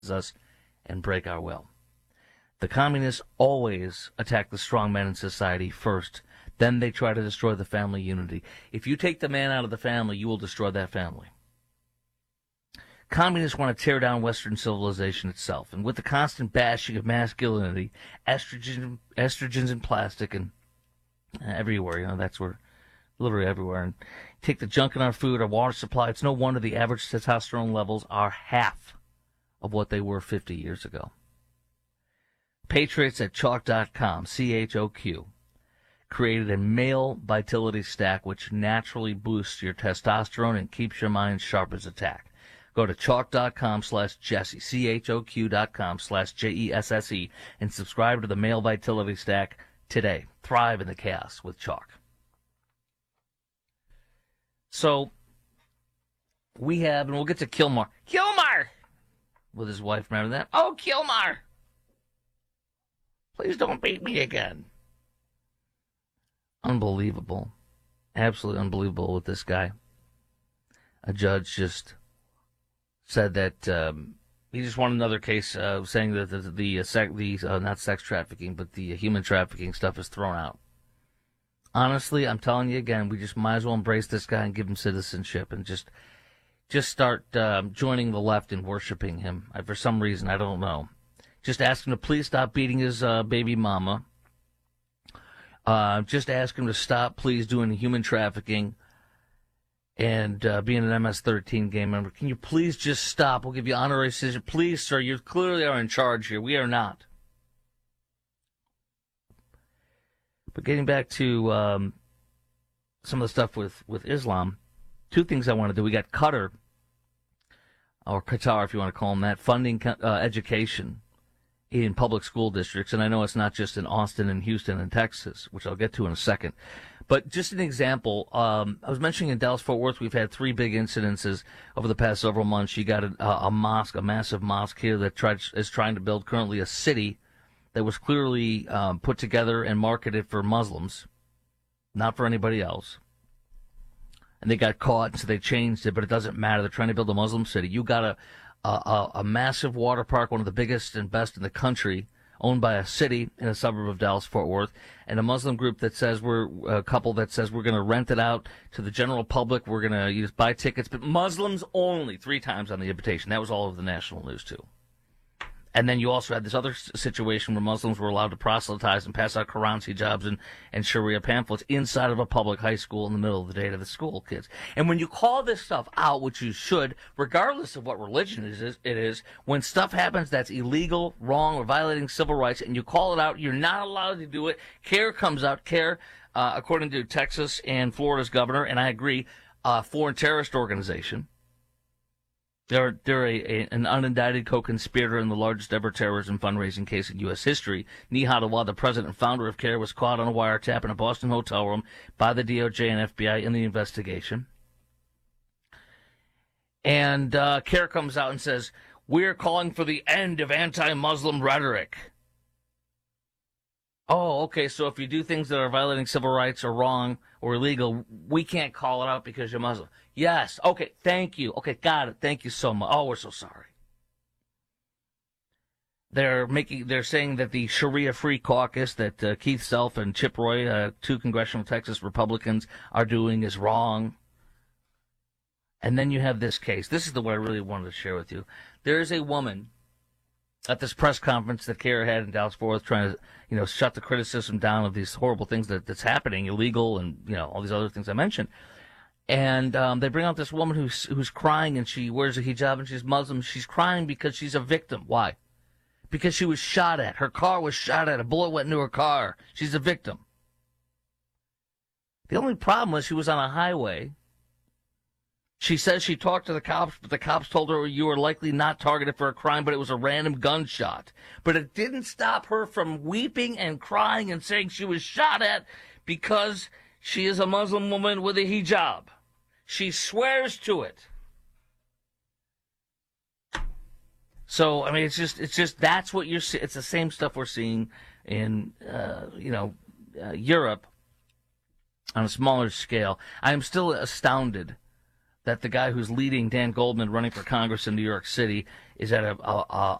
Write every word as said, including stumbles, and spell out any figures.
us and break our will. The communists always attack the strong men in society first. Then they try to destroy the family unity. If you take the man out of the family, you will destroy that family. Communists want to tear down Western civilization itself. And with the constant bashing of masculinity, estrogen, estrogens in plastic and everywhere, you know, that's where, literally everywhere. And take the junk in our food, our water supply. It's no wonder the average testosterone levels are half of what they were fifty years ago. Patriots at chalk dot com, C H O Q, created a male vitality stack which naturally boosts your testosterone and keeps your mind sharp as a tack. Go to chalk dot com slash Jesse, C H O Q dot com slash J E S S E, and subscribe to the male vitality stack today. Thrive in the chaos with Chalk. So, we have, and we'll get to Kilmar. Kilmar! With his wife, remember that? Oh, Kilmar! Please don't beat me again. Unbelievable. Absolutely unbelievable with this guy. A judge just said that um, he just won another case uh, saying that the, the, uh, sec, the uh, not sex trafficking, but the uh, human trafficking stuff is thrown out. Honestly, I'm telling you again, we just might as well embrace this guy and give him citizenship and just just start um, joining the left and worshiping him. I, for some reason, I don't know. Just ask him to please stop beating his uh, baby mama. Uh, just ask him to stop, please, doing human trafficking and uh, being an M S thirteen game member. Can you please just stop? We'll give you honorary citizenship. Please, sir, you clearly are in charge here. We are not. But getting back to um, some of the stuff with, with Islam, two things I want to do. We got Qatar, or Qatar if you want to call them that, funding uh, education in public school districts. And I know it's not just in Austin and Houston and Texas, which I'll get to in a second. But just an example, um, I was mentioning in Dallas-Fort Worth, we've had three big incidences over the past several months. You got a, a mosque, a massive mosque here that tried, is trying to build currently a city that was clearly um, put together and marketed for Muslims, not for anybody else. And they got caught, and so they changed it, but it doesn't matter. They're trying to build a Muslim city. You got a, a, a massive water park, one of the biggest and best in the country, owned by a city in a suburb of Dallas-Fort Worth, and a Muslim group that says we're, a couple that says we're going to rent it out to the general public. We're going to use buy tickets, but Muslims only, three times on the invitation. That was all over the national news, too. And then you also had this other situation where Muslims were allowed to proselytize and pass out Qurans, hijabs, and, and Sharia pamphlets inside of a public high school in the middle of the day to the school kids. And when you call this stuff out, which you should, regardless of what religion it is, it is, when stuff happens that's illegal, wrong, or violating civil rights, and you call it out, you're not allowed to do it. CARE comes out. CARE, uh, according to Texas and Florida's governor, and I agree, uh, foreign terrorist organization. They're, they're a, a, an unindicted co-conspirator in the largest ever terrorism fundraising case in U S history. Nihat Awad, the president and founder of CARE, was caught on a wiretap in a Boston hotel room by the D O J and F B I in the investigation. And uh, CARE comes out and says, we're calling for the end of anti-Muslim rhetoric. Oh, okay, so if you do things that are violating civil rights or wrong or illegal, we can't call it out because you're Muslim. Yes, okay, thank you. Okay, got it. Thank you so much. Oh, we're so sorry. They're making, they're saying that the Sharia-free caucus that uh, Keith Self and Chip Roy, uh, two congressional Texas Republicans, are doing is wrong. And then you have this case. This is the one I really wanted to share with you. There is a woman at this press conference that CARE had in Dallas-Fort Worth trying to, you know, shut the criticism down of these horrible things that, that's happening, illegal and, you know, all these other things I mentioned. And um, they bring out this woman who's who's crying, and she wears a hijab, and she's Muslim. She's crying because she's a victim. Why? Because she was shot at. Her car was shot at. A bullet went into her car. She's a victim. The only problem was she was on a highway. She says she talked to the cops, but the cops told her you were likely not targeted for a crime, but it was a random gunshot. But it didn't stop her from weeping and crying and saying she was shot at because she is a Muslim woman with a hijab. She swears to it. So, I mean, it's just, it's just, that's what you're seeing. It's the same stuff we're seeing in, uh, you know, uh, Europe on a smaller scale. I am still astounded that the guy who's leading Dan Goldman running for Congress in New York City is at a, a,